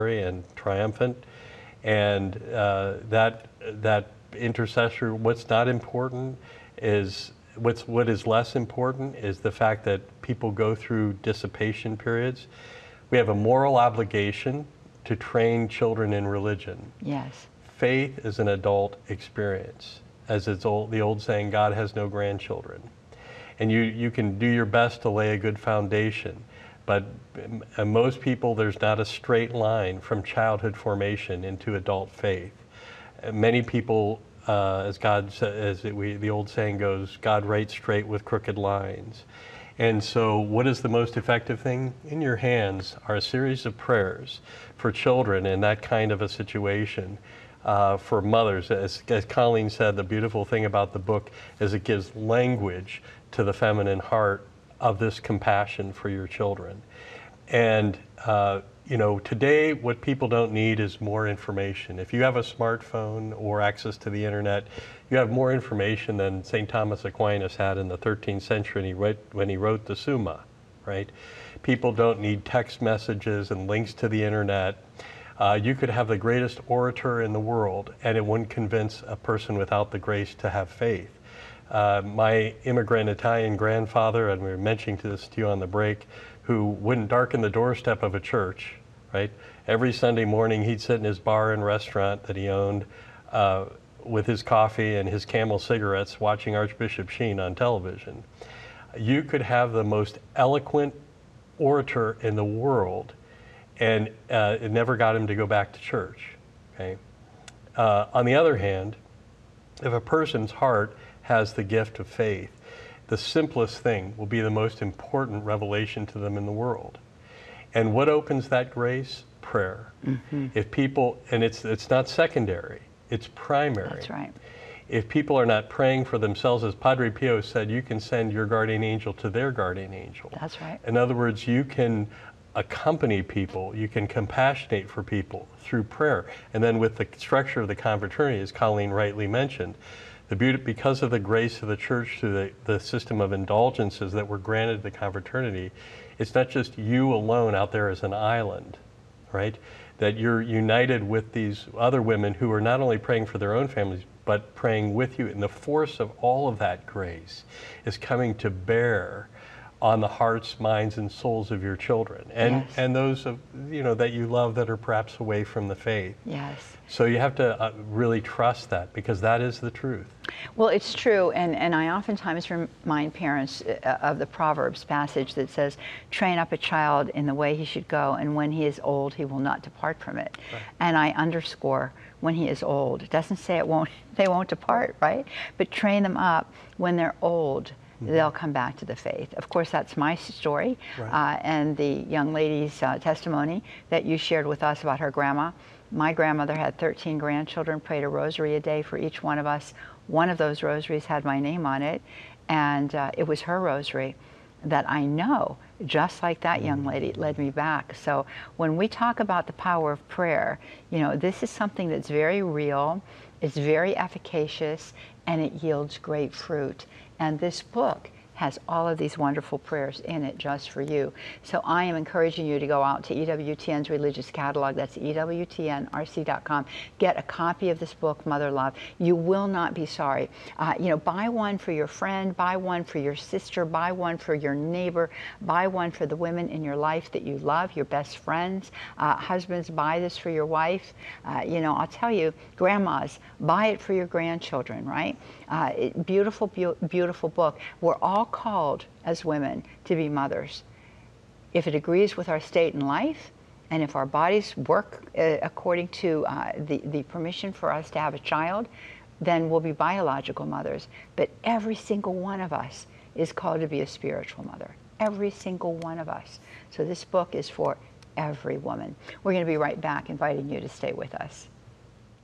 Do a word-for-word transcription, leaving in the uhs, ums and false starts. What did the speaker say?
and triumphant. And uh, that that intercessor, what's not important is what's what is less important is the fact that people go through dissipation periods. We have a moral obligation to train children in religion. Yes. Faith is an adult experience. As it's old, the old saying, God has no grandchildren. And you, you can do your best to lay a good foundation. But uh, most people, there's not a straight line from childhood formation into adult faith. Uh, many people, uh, as God, sa- as it, we, the old saying goes, God writes straight with crooked lines. And so what is the most effective thing? In your hands are a series of prayers for children in that kind of a situation. Uh, for mothers, as, as Colleen said, the beautiful thing about the book is it gives language to the feminine heart of this compassion for your children. And uh, you know, today what people don't need is more information. If you have a smartphone or access to the internet, you have more information than Saint Thomas Aquinas had in the thirteenth century when he wrote, when he wrote the Summa, right? People don't need text messages and links to the internet. Uh, you could have the greatest orator in the world and it wouldn't convince a person without the grace to have faith. Uh, my immigrant Italian grandfather, and we were mentioning this to you on the break, who wouldn't darken the doorstep of a church, right? Every Sunday morning he'd sit in his bar and restaurant that he owned uh, with his coffee and his Camel cigarettes watching Archbishop Sheen on television. You could have the most eloquent orator in the world and uh, it never got him to go back to church, okay? Uh, on the other hand, if a person's heart has the gift of faith, the simplest thing will be the most important revelation to them in the world. And what opens that grace? Prayer. Mm-hmm. If people, and it's, it's not secondary, it's primary. That's right. If people are not praying for themselves, as Padre Pio said, you can send your guardian angel to their guardian angel. That's right. In other words, you can accompany people, you can compassionate for people through prayer. And then with the structure of the confraternity, as Colleen rightly mentioned, the beauty, because of the grace of the church through the, the system of indulgences that were granted to the confraternity, it's not just you alone out there as an island, right? That you're united with these other women who are not only praying for their own families, but praying with you. And the force of all of that grace is coming to bear on the hearts, minds, and souls of your children, and yes. and those of you know that you love that are perhaps away from the faith. Yes. So you have to uh, really trust that, because that is the truth. Well, it's true, and and I oftentimes remind parents of the Proverbs passage that says, "Train up a child in the way he should go, and when he is old, he will not depart from it." Right. And I underscore, when he is old. It doesn't say it won't; they won't depart, right? But train them up when they're old. They'll come back to the faith. Of course, that's my story, right. uh, and the young lady's uh, testimony that you shared with us about her grandma. My grandmother had thirteen grandchildren, prayed a rosary a day for each one of us. One of those rosaries had my name on it, and uh, it was her rosary that I know, just like that young lady, led me back. So when we talk about the power of prayer, you know, this is something that's very real, it's very efficacious, and it yields great fruit. And this book has all of these wonderful prayers in it just for you. So I am encouraging you to go out to E W T N's religious catalog. That's E W T N R C dot com. Get a copy of this book, Mother Love. You will not be sorry. Uh, you know, buy one for your friend, buy one for your sister, buy one for your neighbor, buy one for the women in your life that you love, your best friends. Uh, husbands, buy this for your wife. Uh, you know, I'll tell you, grandmas, buy it for your grandchildren, right? Uh, it, beautiful, be beautiful book. We're all called as women to be mothers. If it agrees with our state in life, and if our bodies work uh, according to uh, the, the permission for us to have a child, then we'll be biological mothers. But every single one of us is called to be a spiritual mother. Every single one of us. So this book is for every woman. We're going to be right back, inviting you to stay with us.